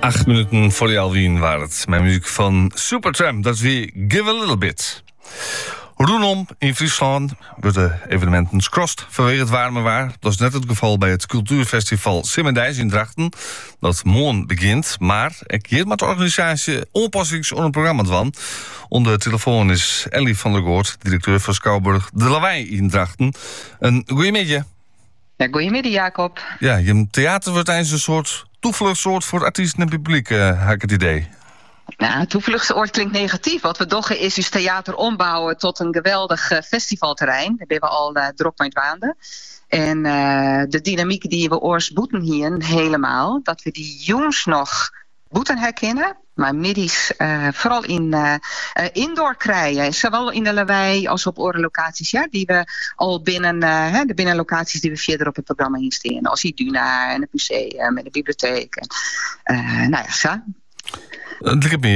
8 minuten voor die Alwien waren het. Mijn muziek van Supertramp, dat is weer Give a Little Bit. Roenom in Friesland wordt de evenementen scrost vanwege het warme weer. Dat is net het geval bij het cultuurfestival Simmerdijs in Drachten, dat morgen begint. Maar ik hier met de organisatie onpassings onder het programma van. Onder de telefoon is Ellie van der Goort, directeur van Schouwburg De Lawaai in Drachten. Een goeiemiddag. Ja, goeiemiddag Jacob. Ja, je theater wordt eens een soort toevluchtsoord voor artiesten en publiek, heb ik het idee. Nou, toevluchtsoord klinkt negatief. Wat we doggen is dus theater ombouwen tot een geweldig festivalterrein. Daar hebben we al druk mee waanden. En de dynamiek die we oors boeten hier helemaal, dat we die jongens nog boeten herkennen, maar middies vooral in indoor krijgen. Zowel in de Lawaai als op andere locaties, ja, die we al binnen de binnenlocaties die we verder op het programma insteken. Als die Duna en het museum en de bibliotheek. En, nou ja, zo.